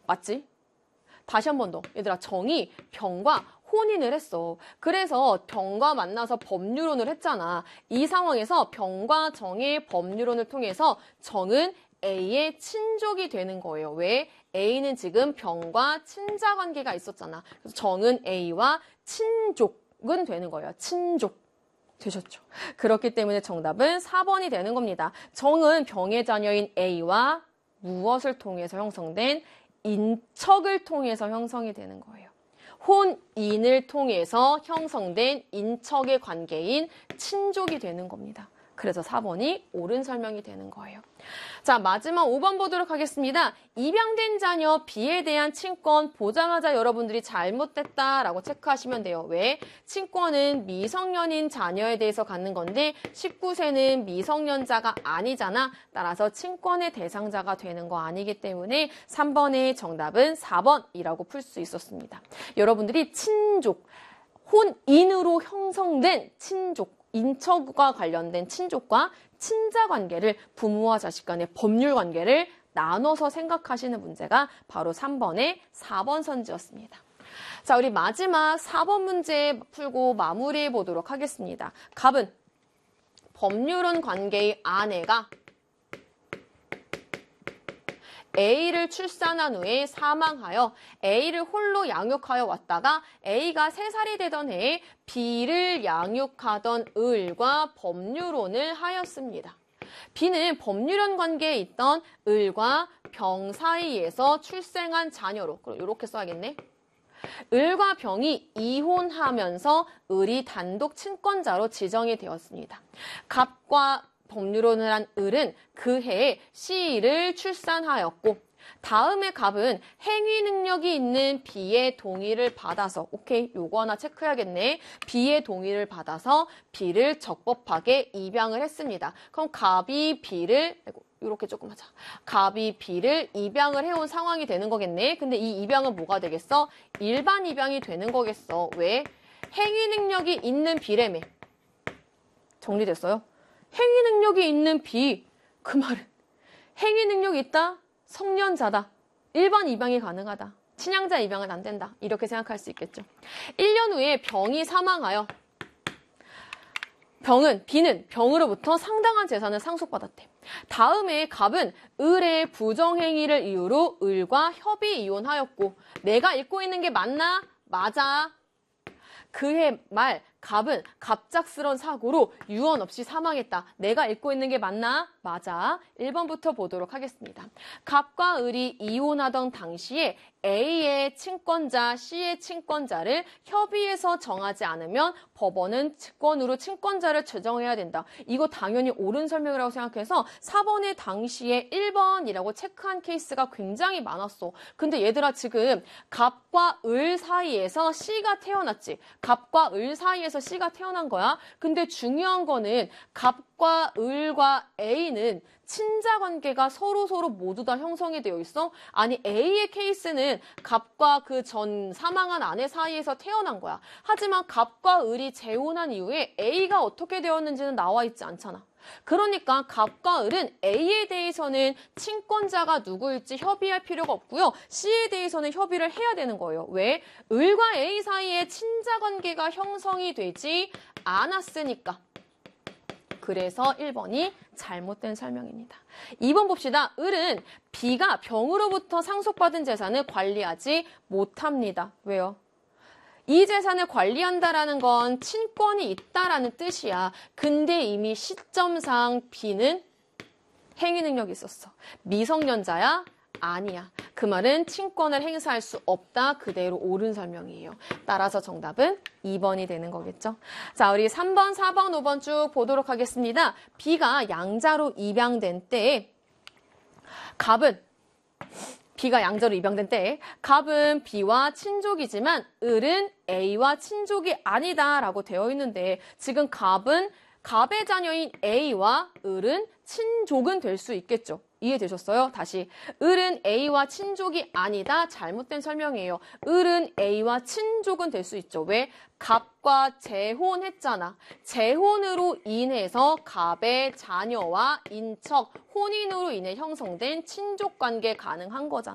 맞지? 다시 한 번 더. 얘들아, 정이 병과 혼인을 했어. 그래서 병과 만나서 법률혼을 했잖아. 이 상황에서 병과 정의 법률혼을 통해서 정은 A의 친족이 되는 거예요. 왜? A는 지금 병과 친자 관계가 있었잖아. 그래서 정은 A와 친족은 되는 거예요. 친족. 되셨죠? 그렇기 때문에 정답은 4번이 되는 겁니다. 정은 병의 자녀인 A와 무엇을 통해서 형성된 인척을 통해서 형성이 되는 거예요. 혼인을 통해서 형성된 인척의 관계인 친족이 되는 겁니다. 그래서 4번이 옳은 설명이 되는 거예요. 자, 마지막 5번 보도록 하겠습니다. 입양된 자녀 B에 대한 친권 보자마자 여러분들이 잘못됐다라고 체크하시면 돼요. 왜? 친권은 미성년인 자녀에 대해서 갖는 건데 19세는 미성년자가 아니잖아. 따라서 친권의 대상자가 되는 거 아니기 때문에 3번의 정답은 4번이라고 풀 수 있었습니다. 여러분들이 친족, 혼인으로 형성된 친족, 인척과 관련된 친족과 친자 관계를 부모와 자식 간의 법률 관계를 나눠서 생각하시는 문제가 바로 3번의 4번 선지였습니다. 자, 우리 마지막 4번 문제 풀고 마무리해 보도록 하겠습니다. 갑은 법률혼 관계의 아내가 A를 출산한 후에 사망하여 A를 홀로 양육하여 왔다가 A가 3살이 되던 해에 B를 양육하던 을과 법률혼을 하였습니다. B는 법률혼 관계에 있던 을과 병 사이에서 출생한 자녀로, 이렇게 써야겠네. 을과 병이 이혼하면서 을이 단독 친권자로 지정이 되었습니다. 갑과 법률혼을 한 을은 그 해에 C를 출산하였고 다음에 갑은 행위 능력이 있는 B의 동의를 받아서 오케이, 요거 하나 체크해야겠네. B의 동의를 받아서 B를 적법하게 입양을 했습니다. 그럼 갑이 B를 이렇게 조금 하자. 갑이 B를 입양을 해온 상황이 되는 거겠네. 근데 이 입양은 뭐가 되겠어? 일반 입양이 되는 거겠어. 왜? 행위 능력이 있는 B라며. 정리됐어요? 행위 능력이 있는 B, 그 말은 행위 능력이 있다, 성년자다, 일반 입양이 가능하다, 친양자 입양은 안 된다, 이렇게 생각할 수 있겠죠. 1년 후에 병이 사망하여 B는 병으로부터 상당한 재산을 상속받았대. 다음에 갑은 을의 부정행위를 이유로 을과 협의 이혼하였고 내가 읽고 있는 게 맞나? 맞아. 그해 말 갑은 갑작스런 사고로 유언 없이 사망했다. 내가 읽고 있는 게 맞나? 맞아. 1번부터 보도록 하겠습니다. 갑과 을이 이혼하던 당시에 A의 친권자, C의 친권자를 협의해서 정하지 않으면 법원은 직권으로 친권자를 제정해야 된다. 이거 당연히 옳은 설명이라고 생각해서 4번의 당시에 1번이라고 체크한 케이스가 굉장히 많았어. 근데 얘들아 지금 갑과 을 사이에서 C가 태어났지. 갑과 을 사이에서 C가 태어난 거야. 근데 중요한 거는 갑과 을과 A는 친자 관계가 서로 모두 다 형성이 되어 있어? 아니 A의 케이스는 갑과 그 전 사망한 아내 사이에서 태어난 거야. 하지만 갑과 을이 재혼한 이후에 A가 어떻게 되었는지는 나와 있지 않잖아. 그러니까 갑과 을은 A에 대해서는 친권자가 누구일지 협의할 필요가 없고요. C에 대해서는 협의를 해야 되는 거예요. 왜? 을과 A 사이에 친자 관계가 형성이 되지 않았으니까. 그래서 1번이 잘못된 설명입니다. 2번 봅시다. 을은 B가 병으로부터 상속받은 재산을 관리하지 못합니다. 왜요? 이 재산을 관리한다라는 건 친권이 있다라는 뜻이야. 근데 이미 시점상 B는 행위 능력이 있었어. 미성년자야? 아니야. 그 말은 친권을 행사할 수 없다. 그대로 옳은 설명이에요. 따라서 정답은 2번이 되는 거겠죠. 자, 우리 3번, 4번, 5번 쭉 보도록 하겠습니다. B가 양자로 입양된 때에 B가 양자로 입양된 때에 갑은 B와 친족이지만 을은 A와 친족이 아니다라고 되어 있는데 지금 갑의 자녀인 A와 을은 친족은 될 수 있겠죠. 이해되셨어요? 다시. 을은 A와 친족이 아니다. 잘못된 설명이에요. 을은 A와 친족은 될 수 있죠. 왜? 갑과 재혼했잖아. 재혼으로 인해서 갑의 자녀와 인척, 혼인으로 인해 형성된 친족관계 가능한 거잖아.